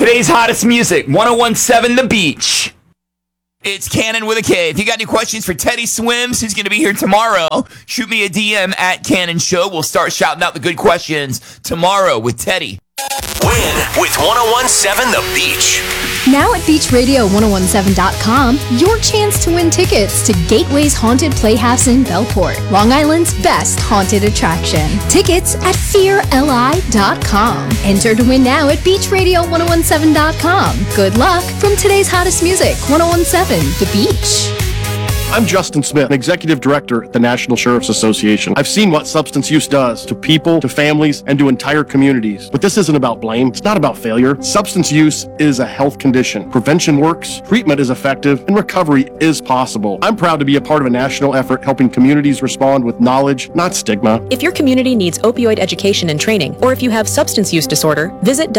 Today's hottest music, 1017 The Beach. It's Cannon with a K. If you got any questions for Teddy Swims, who's going to be here tomorrow, shoot me a DM at Cannon Show. We'll start shouting out the good questions tomorrow with Teddy. Win with 1017 The Beach. Now at BeachRadio1017.com, your chance to win tickets to Gateway's Haunted Playhouse in Bellport, Long Island's best haunted attraction. Tickets at FearLI.com. Enter to win now at BeachRadio1017.com. Good luck from today's hottest music, 1017 The Beach. I'm Justin Smith, Executive Director at the National Sheriff's Association. I've seen what substance use does to people, to families, and to entire communities. But this isn't about blame. It's not about failure. Substance use is a health condition. Prevention works, treatment is effective, and recovery is possible. I'm proud to be a part of a national effort helping communities respond with knowledge, not stigma. If your community needs opioid education and training, or if you have substance use disorder, visit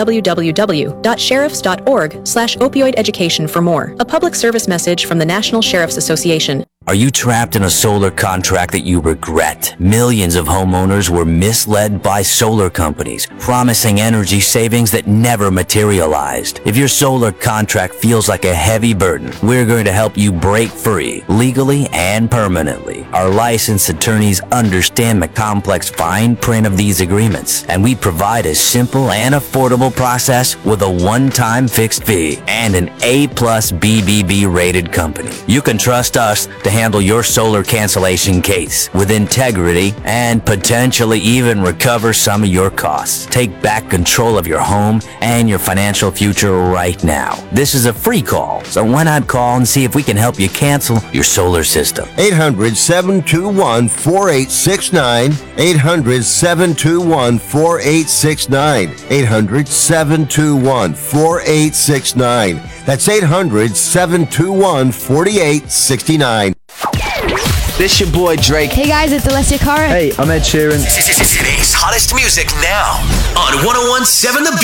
www.sheriffs.org/opioid education for more. A public service message from the National Sheriff's Association. Are you trapped in a solar contract that you regret? Millions of homeowners were misled by solar companies, promising energy savings that never materialized. If your solar contract feels like a heavy burden, we're going to help you break free, legally and permanently. Our licensed attorneys understand the complex fine print of these agreements, and we provide a simple and affordable process with a one-time fixed fee and an A+ BBB rated company. You can trust us to handle your solar cancellation case with integrity and potentially even recover some of your costs. Take back control of your home and your financial future right now. This is a free call, so why not call and see if we can help you cancel your solar system? 800-721-4869. 800-721-4869. 800-721-4869. That's 800-721-4869. This your boy Drake. Hey guys, it's Alessia Cara. Hey, I'm Ed Sheeran. Today's hottest music now on 1017 The Beach.